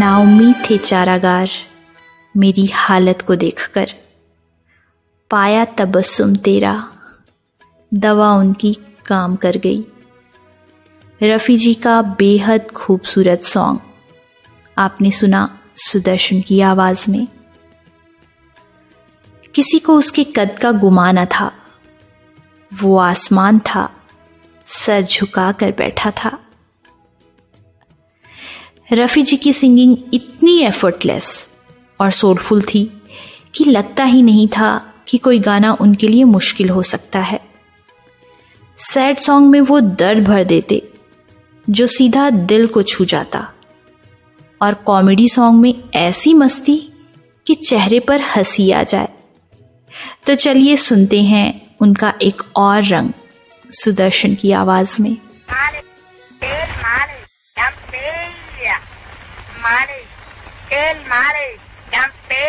नाउम्मीद थे चारागार मेरी हालत को देखकर। पाया तबस्सुम तेरा, दवा उनकी काम कर गई। रफ़ी जी का बेहद खूबसूरत सॉन्ग आपने सुना सुदर्शन की आवाज में। किसी को उसके कद का गुमा न था, वो आसमान था, सर झुका कर बैठा था। रफ़ी जी की सिंगिंग इतनी एफर्टलेस और सोलफुल थी कि लगता ही नहीं था कि कोई गाना उनके लिए मुश्किल हो सकता है। सैड सॉन्ग में वो दर्द भर देते जो सीधा दिल को छू जाता, और कॉमेडी सॉन्ग में ऐसी मस्ती कि चेहरे पर हंसी आ जाए। तो चलिए सुनते हैं उनका एक और रंग सुदर्शन की आवाज में। Mare, el mare, campe,